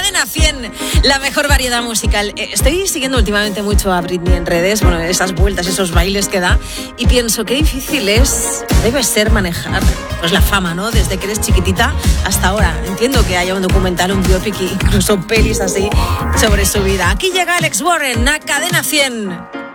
Cadena 100, la mejor variedad musical. Estoy siguiendo últimamente mucho a Britney en redes, bueno, esas vueltas, esos bailes que da, y pienso qué difícil debe ser manejar pues la fama, ¿no? Desde que eres chiquitita hasta ahora. Entiendo que haya un documental, un biopic, incluso pelis así sobre su vida. Aquí llega Alex Warren a Cadena 100.